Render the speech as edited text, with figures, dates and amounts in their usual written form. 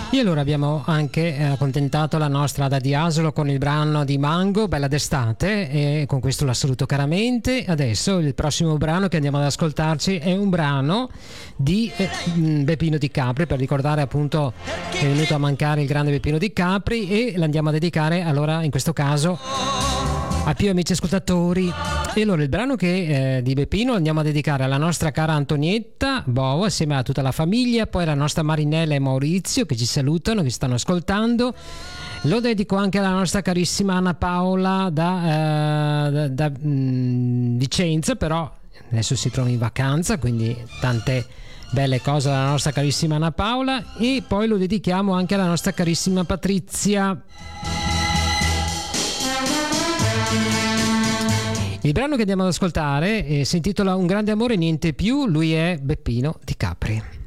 E allora abbiamo anche accontentato la nostra Ada di Asolo con il brano di Mango, Bella d'estate, e con questo la saluto caramente. Adesso il prossimo brano che andiamo ad ascoltarci è un brano di Beppino Di Capri, per ricordare appunto che è venuto a mancare il grande Beppino Di Capri, e l'andiamo a dedicare allora in questo caso a più amici ascoltatori. E allora il brano di Beppino andiamo a dedicare alla nostra cara Antonietta Bovo assieme a tutta la famiglia, poi alla nostra Marinella e Maurizio che ci salutano, che stanno ascoltando. Lo dedico anche alla nostra carissima Anna Paola da Vicenza, però adesso si trova in vacanza, quindi tante belle cose alla nostra carissima Anna Paola. E poi lo dedichiamo anche alla nostra carissima Patrizia. Il brano che andiamo ad ascoltare si intitola Un grande amore, niente più. Lui è Beppino Di Capri.